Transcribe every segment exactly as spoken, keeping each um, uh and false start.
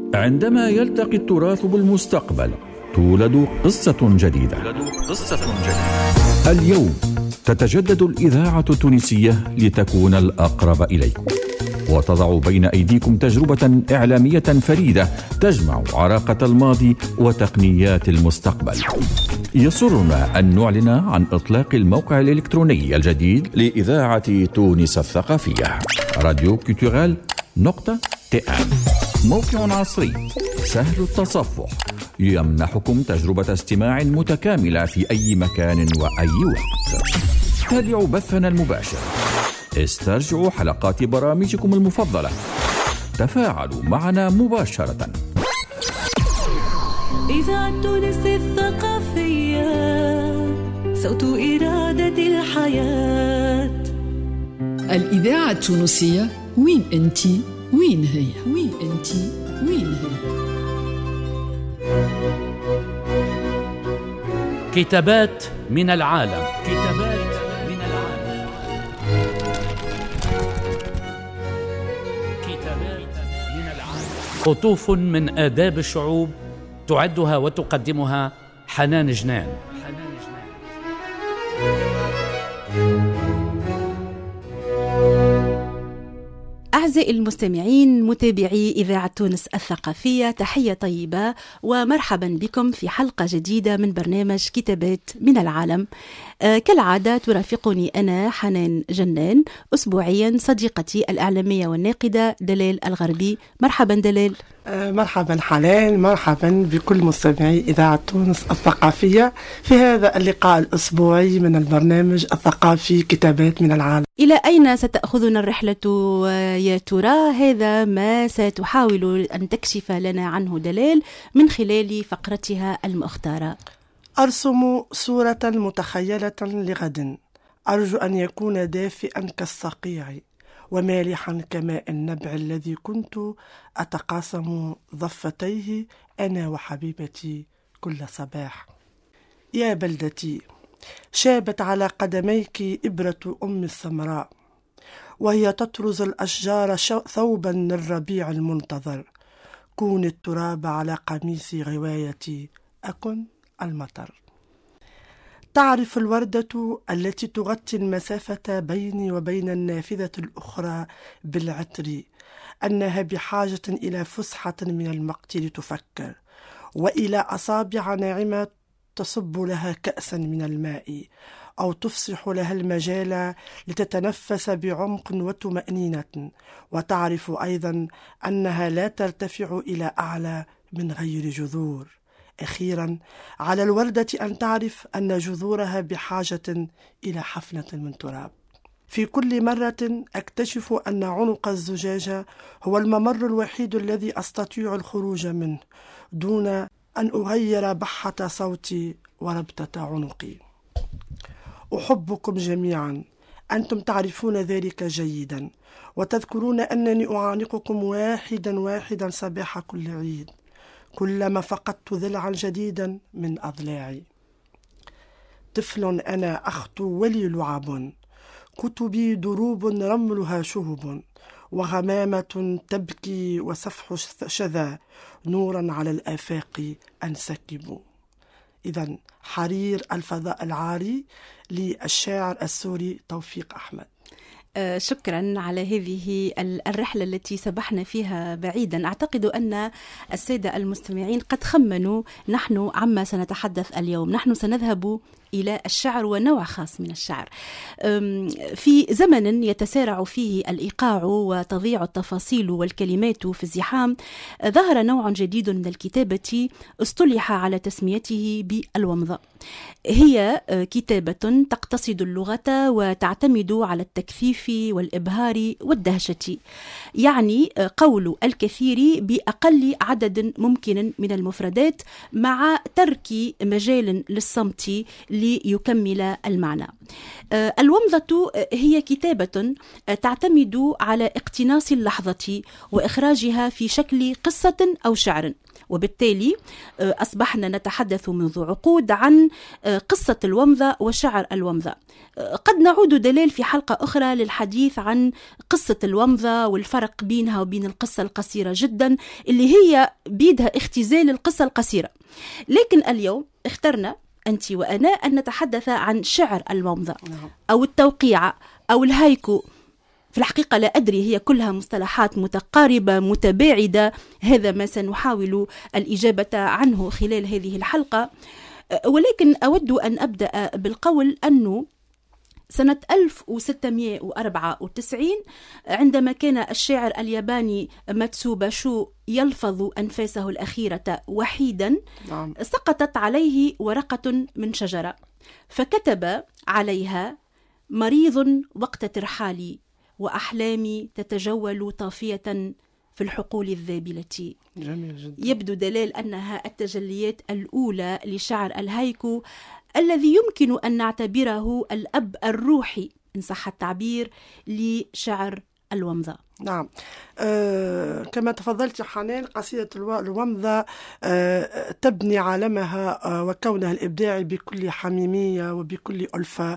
عندما يلتقي التراث بالمستقبل تولد قصة جديدة. قصة جديدة. اليوم تتجدد الإذاعة التونسية لتكون الأقرب إليكم، وتضع بين أيديكم تجربة إعلامية فريدة تجمع عراقة الماضي وتقنيات المستقبل. يسرنا أن نعلن عن إطلاق الموقع الإلكتروني الجديد لإذاعة تونس الثقافية، راديو كولتورال نقطة تي ام. موقع عصري سهل التصفح يمنحكم تجربة استماع متكاملة في أي مكان وأي وقت. تابعوا بثنا المباشر، استرجعوا حلقات برامجكم المفضلة، تفاعلوا معنا مباشرة. إذاعة تونس الثقافية، صوت إرادة الحياة. الإذاعة التونسية، وين أنتي؟ وين هي؟ وين أنتي؟ وين هي؟ كتابات من العالم. كتابات من العالم. كتابات من العالم. قطوف من آداب الشعوب تعدها وتقدمها حنان جنان. حنان جنان. أعزائي المستمعين متابعي إذاعة تونس الثقافية، تحية طيبة ومرحبا بكم في حلقة جديدة من برنامج كتابات من العالم. آه كالعادة ترافقني أنا حنان جنان أسبوعيا صديقتي الإعلامية والناقدة دلال الغربي. مرحبا دلال. آه مرحبا حنان، مرحبا بكل مستمعي إذاعة تونس الثقافية في هذا اللقاء الأسبوعي من البرنامج الثقافي كتابات من العالم. إلى أين ستأخذنا الرحلة يا ترى؟ هذا ما ستحاول أن تكشف لنا عنه دلال من خلال فقرتها المختارة. أرسم صورة متخيلة لغد، أرجو أن يكون دافئا كالصقيع ومالحا كماء النبع الذي كنت أتقاسم ضفتيه أنا وحبيبتي كل صباح. يا بلدتي، شابت على قدميك إبرة أم السمراء، وهي تطرز الأشجار ثوبا للربيع المنتظر. كون التراب على قميص غوايتي، أكن المطر. تعرف الوردة التي تغطي المسافة بيني وبين النافذة الأخرى بالعطر أنها بحاجة إلى فسحة من المقت لتفكر، وإلى أصابع ناعمة تصب لها كأسا من الماء، أو تفسح لها المجال لتتنفس بعمق وطمأنينة. وتعرف أيضا أنها لا ترتفع إلى أعلى من غير جذور. أخيرا على الوردة أن تعرف أن جذورها بحاجة إلى حفنة من تراب. في كل مرة أكتشف أن عنق الزجاجة هو الممر الوحيد الذي أستطيع الخروج منه دون أن أغير بحة صوتي وربطة عنقي. أحبكم جميعا، أنتم تعرفون ذلك جيدا، وتذكرون أنني أعانقكم واحدا واحدا صباح كل عيد كلما فقدت ضلعا جديدا من أضلاعي. طفل أنا أخطو ولي لعب، كتبي دروب رملها شهب، وغمامة تبكي وسفح شذا نورا على الآفاق أنسكب. إذن حرير الفضاء العاري للشاعر السوري توفيق أحمد. آه شكرا على هذه الرحلة التي سبحنا فيها بعيدا. أعتقد أن السادة المستمعين قد خمنوا نحن عما سنتحدث اليوم. نحن سنذهب إلى الشعر ونوع خاص من الشعر في زمن يتسارع فيه الإيقاع وتضيع التفاصيل والكلمات في الزحام. ظهر نوع جديد من الكتابة اصطلح على تسميته بالومضة. هي كتابة تقتصد اللغة وتعتمد على التكثيف والإبهار والدهشة، يعني قول الكثير بأقل عدد ممكن من المفردات مع ترك مجال للصمت ليكمل المعنى. الومضة هي كتابة تعتمد على اقتناص اللحظة وإخراجها في شكل قصة أو شعر، وبالتالي أصبحنا نتحدث منذ عقود عن قصة الومضة وشعر الومضة. قد نعود دليل في حلقة أخرى للحديث عن قصة الومضة والفرق بينها وبين القصة القصيرة جدا اللي هي بيدها اختزال القصة القصيرة. لكن اليوم اخترنا أنت وأنا أن نتحدث عن شعر الومضة أو التوقيعة أو الهايكو. في الحقيقة لا أدري، هي كلها مصطلحات متقاربة متباعدة. هذا ما سنحاول الإجابة عنه خلال هذه الحلقة، ولكن أود أن أبدأ بالقول أنه سنة ألف وستمائة وأربعة وتسعين عندما كان الشاعر الياباني ماتسوبا شو يلفظ أنفاسه الأخيرة وحيدا، نعم. سقطت عليه ورقة من شجرة فكتب عليها: مريض وقت ترحالي وأحلامي تتجول طافية في الحقول الذابلة. جميل جدا. يبدو دليل أنها التجليات الأولى لشعر الهايكو الذي يمكن أن نعتبره الأب الروحي إن صح التعبير لشعر الومضة. نعم. آه كما تفضلت حنان، قصيدة الومضة آه تبني عالمها آه وكونها الإبداعي بكل حميمية وبكل ألفة،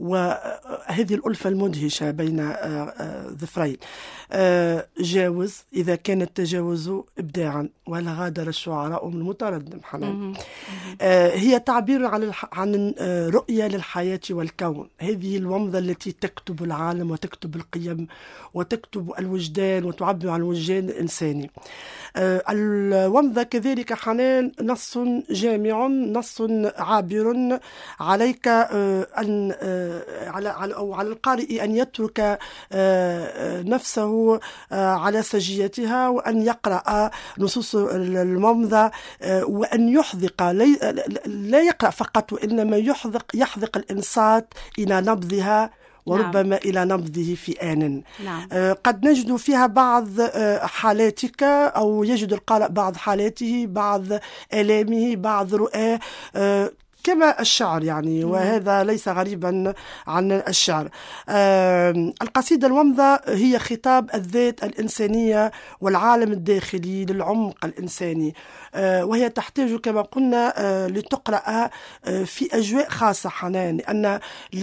وهذه الألفة المدهشة بين ظفرين. آه جاوز إذا كان التجاوز إبداعا ولا غادر الشعراء من المتردم حنان. آه هي تعبير عن الح... عن رؤية للحياة والكون. هذه الومضة التي تكتب العالم وتكتب القيم وتكتب الوجدان وتعبر عن الوجدان الإنساني. آه الومضة كذلك حنان نص جامع، نص عابر عليك آه أن آه على على أو على القارئ أن يترك آه نفسه آه على سجيتها وأن يقرأ نصوص الومضة آه وأن يحذق، لا يقرأ فقط وإنما يحذق يحذق الإنصات إلى نبضها وربما نعم. إلى نبضه في آن. نعم. آه قد نجد فيها بعض آه حالاتك، أو يجد القارئ بعض حالاته، بعض آلامه، بعض رؤاه، آه كما الشعر يعني، وهذا ليس غريبا عن الشعر. آه القصيدة الومضة هي خطاب الذات الإنسانية والعالم الداخلي للعمق الإنساني، آه وهي تحتاج كما قلنا آه لتقرأ آه في أجواء خاصة حنان، لأن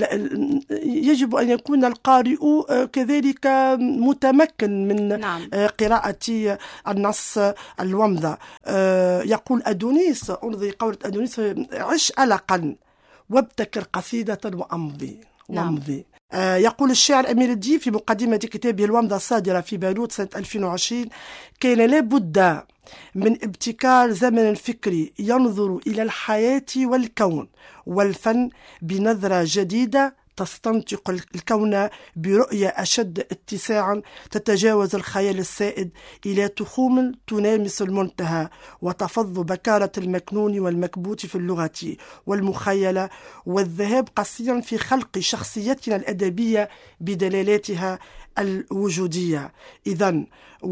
يجب أن يكون القارئ آه كذلك متمكن من نعم. آه قراءة النص الومضة. آه يقول أدونيس، انظري قولة أدونيس: عش قلقا وابتكر قصيدة وأمضي. نعم. وامضي. آه يقول الشاعر أمير الدين في مقدمة كتابه الومضة الصادرة في بيروت سنة ألفين وعشرين: كان لابد من ابتكار زمن فكري ينظر إلى الحياة والكون والفن بنظرة جديدة تستنطق الكون برؤية أشد اتساعا تتجاوز الخيال السائد إلى تخوم تنامس المنتهى وتفض بكارة المكنون والمكبوت في اللغة والمخيلة، والذهاب قصيا في خلق شخصيتنا الأدبية بدلالاتها الوجودية. إذن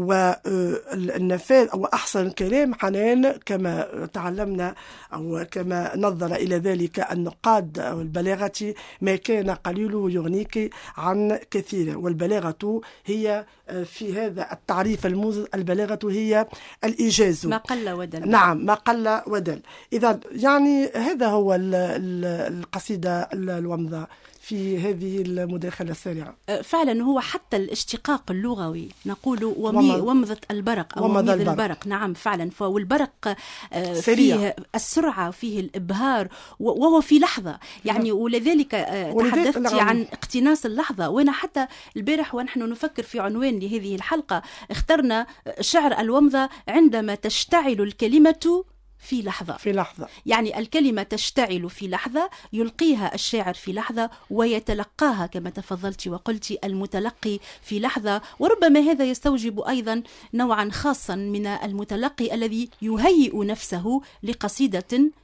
والنفاذ وأحسن الكلام حنان كما تعلمنا أو كما نظر إلى ذلك النقاد أو البلاغة: ما كان قليل يغنيك عن كثير. والبلاغة هي في هذا التعريف الموجز، البلاغة هي الإيجاز، ما قل ودل. نعم، ما قل ودل. إذا يعني هذا هو القصيدة الومضة في هذه المداخلة السريعة. فعلا هو حتى الاشتقاق اللغوي نقول ومي ومضة البرق أو ومض البرق. البرق. نعم فعلا. والبرق فيه السرعة، فيه الإبهار، وهو في لحظة يعني. ولذلك تحدثت عن اقتناص اللحظة. وأنا حتى البارح ونحن نفكر في عنوان لهذه الحلقة اخترنا شعر الومضة عندما تشتعل الكلمة في لحظة. في لحظة يعني الكلمة تشتعل في لحظة، يلقيها الشاعر في لحظة ويتلقاها كما تفضلت وقلت المتلقي في لحظة. وربما هذا يستوجب أيضا نوعا خاصا من المتلقي الذي يهيئ نفسه لقصيدة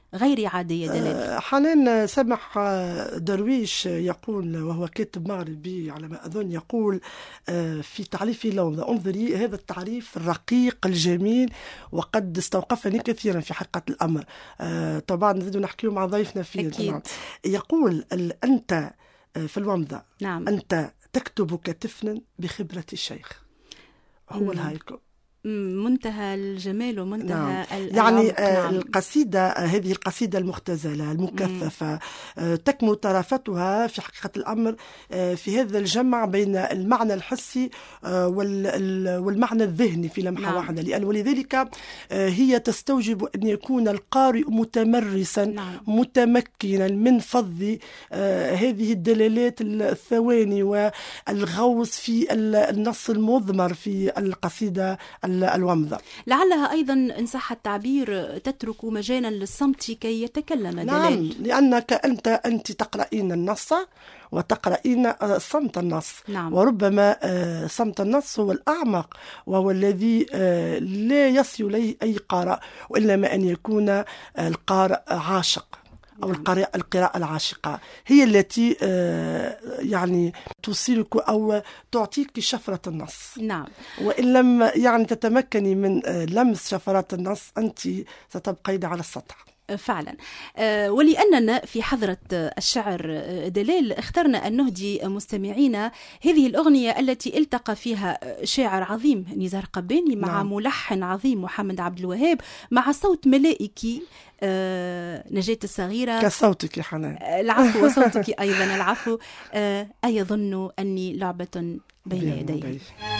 غير عادية دلال. حنان سمح درويش يقول، وهو كاتب مغربي على ما أظن، يقول في تعريف لومضة: انظري هذا التعريف الرقيق الجميل وقد استوقفني كثيرا في حقيقة الأمر. طبعا نزيد نحكيه مع ضيفنا فيه. أكيد. يقول: أنت في الومضة نعم. أنت تكتب كطفل بخبرة الشيخ. هو الهايكو منتهى الجمال ومنتهى نعم. يعني نعم. القصيدة هذه القصيدة المختزلة المكثفة مم. تكمن طرافتها في حقيقة الأمر في هذا الجمع بين المعنى الحسي والمعنى الذهني في لمحة نعم. واحدة، لأن ولذلك هي تستوجب أن يكون القارئ متمرسا نعم. متمكنا من فض هذه الدلالات الثواني والغوص في النص المضمر في القصيدة الومضة. لعلها أيضا إن صح التعبير تترك مجالا للصمت كي يتكلم دلال. نعم، لأنك أنت أنت تقرأين النص وتقرأين صمت النص نعم. وربما صمت النص هو الأعمق وهو الذي لا يصل إليه أي قارئ، وإنما أن يكون القارئ عاشق أو القراءة القراءة العاشقة هي التي يعني توصلك أو تعطيك شفرة النص. نعم. وإن لم يعني تتمكني من لمس شفرات النص أنت ستبقين على السطح. فعلا. ولأننا في حضرة الشعر دلال اخترنا أن نهدي مستمعينا هذه الأغنية التي التقى فيها شاعر عظيم نزار قباني مع نعم. ملحن عظيم محمد عبد الوهاب مع صوت ملائكي نجاة الصغيرة كصوتك يا حنان. العفو وصوتك أيضا العفو. أيظن أني لعبة بين يدي.